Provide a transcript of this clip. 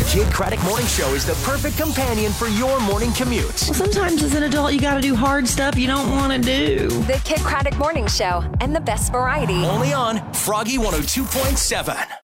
Kidd Kraddick Morning Show is the perfect companion for your morning commute. Well, sometimes as an adult, you got to do hard stuff you don't want to do. The Kidd Kraddick Morning Show and the best variety. Only on Froggy 102.7.